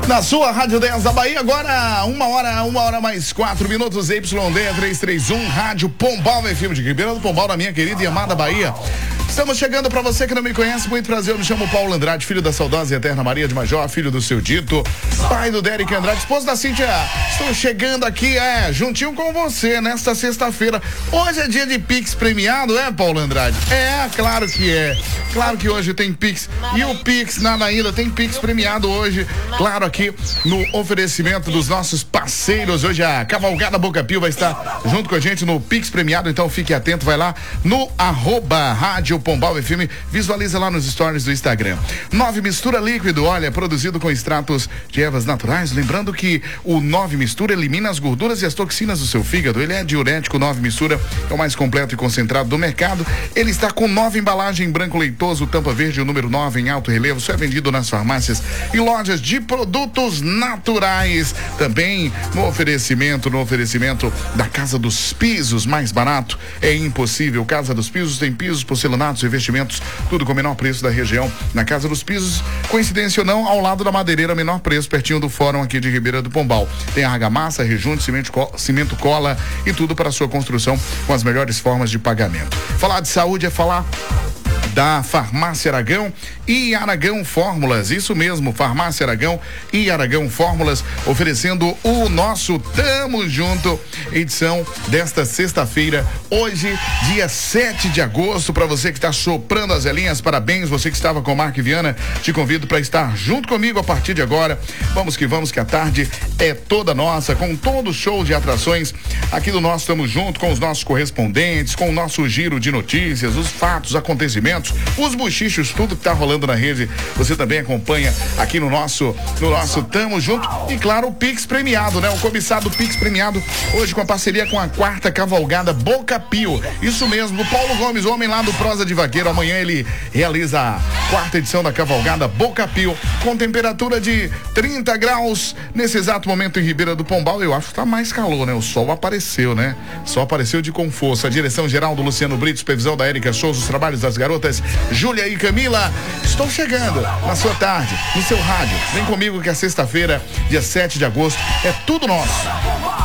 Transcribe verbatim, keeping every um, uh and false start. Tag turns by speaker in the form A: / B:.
A: Na sua Rádio dez da Bahia, agora uma hora, uma hora mais quatro minutos, Y D trezentos e trinta e um, Rádio Pombal, F M de Ribeirão do Pombal, na minha querida e amada Bahia. Estamos chegando para você que não me conhece, muito prazer, eu me chamo Paulo Andrade, filho da saudosa e eterna Maria de Major, filho do seu Dito, pai do Derek Andrade, esposo da Cíntia. Estou chegando aqui, é, juntinho com você, nesta sexta-feira. Hoje é dia de Pix premiado, é, Paulo Andrade? É, claro que é. Claro que hoje tem Pix. E o Pix, nada ainda, tem Pix premiado hoje, claro, aqui no oferecimento dos nossos parceiros. Hoje a Cavalgada Boca Pio vai estar junto com a gente no Pix premiado, então fique atento, vai lá no arroba Rádio Pombal F M, visualiza lá nos stories do Instagram. Nove Mistura Líquido, olha, produzido com extratos de ervas naturais, lembrando que o Nove Mistura elimina as gorduras e as toxinas do seu fígado, ele é diurético. Nove Mistura é o mais completo e concentrado do mercado, ele está com nova embalagem, branco leitoso, tampa verde, o número nove em alto relevo, só é vendido nas farmácias e lojas de produtos naturais. Também no oferecimento, no oferecimento da Casa dos Pisos, mais barato é impossível. Casa dos Pisos tem pisos, porcelanatos, revestimentos, tudo com o menor preço da região. Na Casa dos Pisos, coincidência ou não, ao lado da madeireira, menor preço, pertinho do fórum aqui de Ribeira do Pombal. Tem argamassa, rejunte, cimento, co- cimento cola e tudo para a sua construção com as melhores formas de pagamento. Falar de saúde é falar da Farmácia Aragão e Aragão Fórmulas, isso mesmo, Farmácia Aragão e Aragão Fórmulas, oferecendo o nosso Tamo Junto, edição desta sexta-feira, hoje, dia sete de agosto, para você que está soprando as velhinhas, parabéns, você que estava com o Marco e Viana, te convido para estar junto comigo a partir de agora. Vamos que vamos, que a tarde é toda nossa, com todo o show de atrações aqui do nosso Tamo Junto, com os nossos correspondentes, com o nosso giro de notícias, os fatos, acontecimentos, os buchichos, tudo que tá rolando na rede, você também acompanha aqui no nosso, no nosso Tamo Junto. E claro, o Pix premiado, né? O cobiçado Pix premiado, hoje com a parceria com a quarta Cavalgada Boca Pio. Isso mesmo, o Paulo Gomes, o homem lá do Prosa de Vaqueiro, amanhã ele realiza a quarta edição da Cavalgada Boca Pio, com temperatura de trinta graus, nesse exato momento em Ribeira do Pombal. Eu acho que tá mais calor, né? O sol apareceu, né? Sol apareceu de com força. A direção geral do Luciano Brito, supervisão da Érica Souza, os trabalhos das garotas Júlia e Camila. Estou chegando na sua tarde, no seu rádio. Vem comigo que é sexta-feira, dia sete de agosto, é tudo nosso.